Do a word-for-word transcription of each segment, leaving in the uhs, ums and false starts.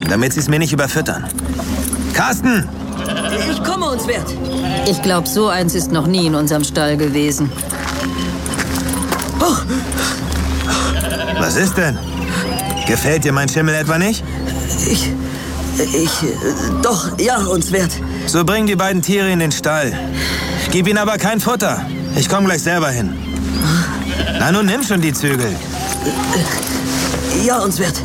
damit sie es mir nicht überfüttern. Carsten! Ich komme, Unswert. Ich glaube, so eins ist noch nie in unserem Stall gewesen. Oh. Was ist denn? Gefällt dir mein Schimmel etwa nicht? Ich... Ich... Äh, doch, ja, Unswert. So bring die beiden Tiere in den Stall. Gib ihnen aber kein Futter. Ich komme gleich selber hin. Na, nun nimm schon die Zügel. Ja, Unswert.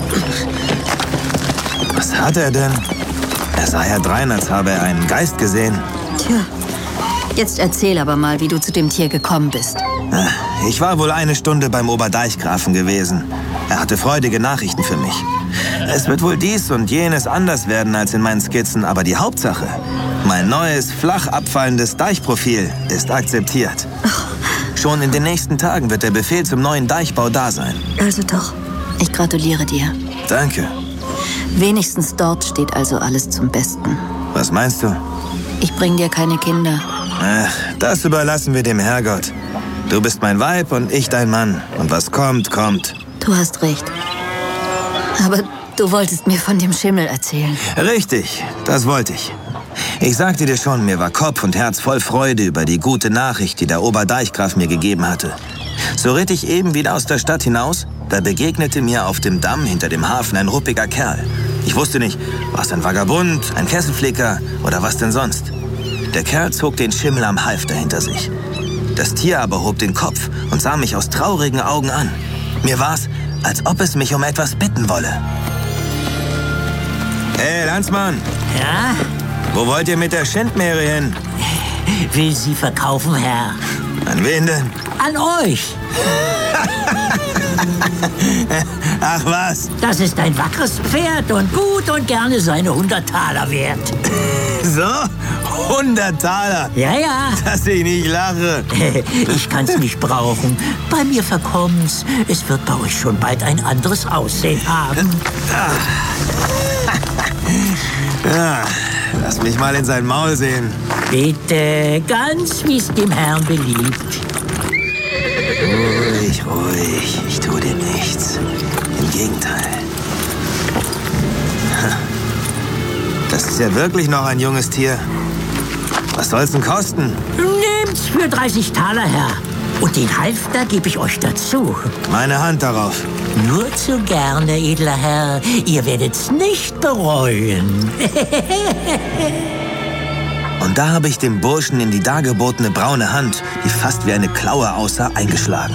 Was hat er denn? Er sah ja drein, als habe er einen Geist gesehen. Tja, jetzt erzähl aber mal, wie du zu dem Tier gekommen bist. Ich war wohl eine Stunde beim Oberdeichgrafen gewesen. Er hatte freudige Nachrichten für mich. Es wird wohl dies und jenes anders werden als in meinen Skizzen, aber die Hauptsache, mein neues, flach abfallendes Deichprofil ist akzeptiert. Schon in den nächsten Tagen wird der Befehl zum neuen Deichbau da sein. Also doch. Ich gratuliere dir. Danke. Wenigstens dort steht also alles zum Besten. Was meinst du? Ich bring dir keine Kinder. Ach, das überlassen wir dem Herrgott. Du bist mein Weib und ich dein Mann. Und was kommt, kommt. Du hast recht. Aber du wolltest mir von dem Schimmel erzählen. Richtig, das wollte ich. Ich sagte dir schon, mir war Kopf und Herz voll Freude über die gute Nachricht, die der Oberdeichgraf mir gegeben hatte. So ritt ich eben wieder aus der Stadt hinaus, da begegnete mir auf dem Damm hinter dem Hafen ein ruppiger Kerl. Ich wusste nicht, war es ein Vagabund, ein Kesselflicker oder was denn sonst. Der Kerl zog den Schimmel am Halfter hinter sich. Das Tier aber hob den Kopf und sah mich aus traurigen Augen an. Mir war's, als ob es mich um etwas bitten wolle. Hey, Landsmann! Ja? Wo wollt ihr mit der Schindmeere hin? Will sie verkaufen, Herr. An wen denn? An euch. Ach was? Das ist ein wackeres Pferd und gut und gerne seine hundert Taler wert. So? hundert Taler? Ja, ja. Dass ich nicht lache. Ich kann's nicht brauchen. Bei mir verkommen's. Es wird bei euch schon bald ein anderes Aussehen haben. Ja, lass mich mal in sein Maul sehen. Bitte, ganz wie es dem Herrn beliebt. Ruhig, ruhig. Ich tue dir nichts. Im Gegenteil. Das ist ja wirklich noch ein junges Tier. Was soll's denn kosten? Nehmt's für dreißig Taler, Herr. Und den Halfter gebe ich euch dazu. Meine Hand darauf. Nur zu gerne, edler Herr. Ihr werdet's nicht bereuen. Und da habe ich dem Burschen in die dargebotene braune Hand, die fast wie eine Klaue aussah, eingeschlagen.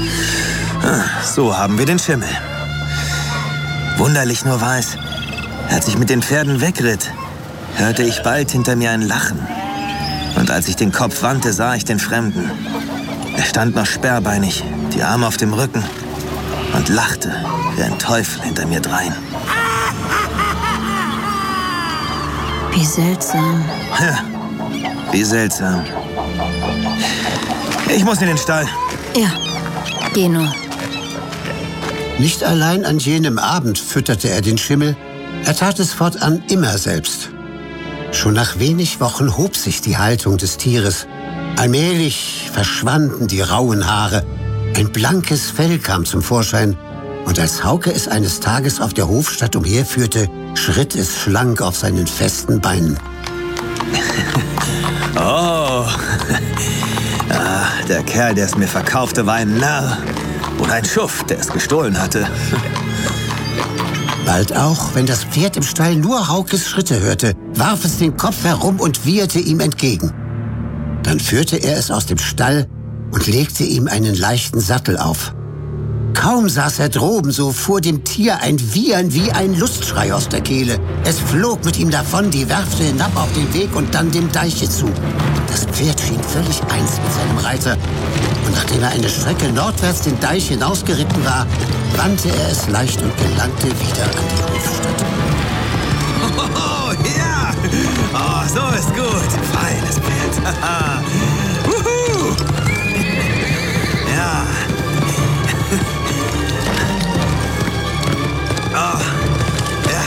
So haben wir den Schimmel. Wunderlich nur war es, als ich mit den Pferden wegritt, hörte ich bald hinter mir ein Lachen. Und als ich den Kopf wandte, sah ich den Fremden. Er stand noch sperrbeinig, die Arme auf dem Rücken und lachte wie ein Teufel hinter mir drein. Wie seltsam. Ja, wie seltsam. Ich muss in den Stall. Ja, geh nur. Nicht allein an jenem Abend fütterte er den Schimmel, er tat es fortan immer selbst. Schon nach wenig Wochen hob sich die Haltung des Tieres. Allmählich verschwanden die rauen Haare, ein blankes Fell kam zum Vorschein und als Hauke es eines Tages auf der Hofstatt umherführte, schritt es schlank auf seinen festen Beinen. Oh, ah, der Kerl, der es mir verkaufte, war ein Narr oder ein Schuft, der es gestohlen hatte. Bald auch, wenn das Pferd im Stall nur Haukes Schritte hörte, warf es den Kopf herum und wieherte ihm entgegen. Dann führte er es aus dem Stall und legte ihm einen leichten Sattel auf. Kaum saß er droben, so fuhr dem Tier ein Wiehern wie ein Lustschrei aus der Kehle. Es flog mit ihm davon, die Werfte hinab auf den Weg und dann dem Deiche zu. Das Pferd schien völlig eins mit seinem Reiter. Und nachdem er eine Strecke nordwärts den Deich hinausgeritten war, wandte er es leicht und gelangte wieder an die Hofstatt. Oh, ja! Oh, so ist gut. Feines Pferd. Wuhu! Ja. Oh, ja.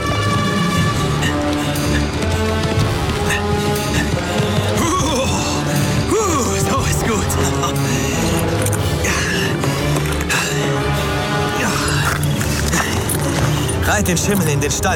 Uh, uh, so ist gut. Ja. Ja. Reit den Schimmel in den Stall.